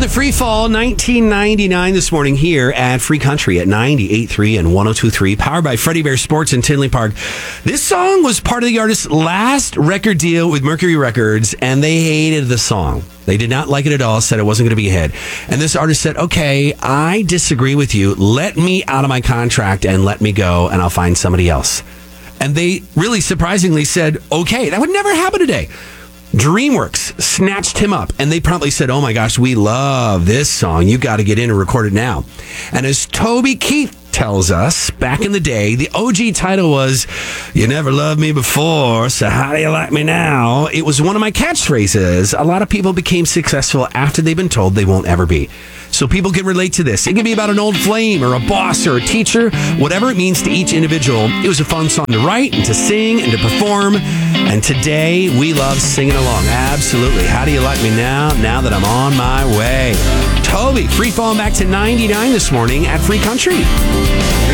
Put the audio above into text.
the Free Fall 1999 this morning here at Free Country at 98.3 and 102.3, powered by Freddie Bear Sports in Tinley Park. This song was part of the artist's last record deal with Mercury Records, and they hated the song. They did not like it at all, said it wasn't going to be a hit. And this artist said, okay, I disagree with you. Let me out of my contract and let me go, and I'll find somebody else. And they really surprisingly said, okay, that would never happen today. DreamWorks snatched him up, and they promptly said, oh my gosh, we love this song. You got to get in and record it now. And as Toby Keith tells us, back in the day, the OG title was, you never loved me before, so how do you like me now? It was one of my catchphrases. A lot of people became successful after they've been told they won't ever be. So people can relate to this. It can be about an old flame or a boss or a teacher, whatever it means to each individual. It was a fun song to write and to sing and to perform. And today we love singing along. Absolutely. How do you like me now that I'm on my way? Toby, free falling back to 99 this morning at Free Country.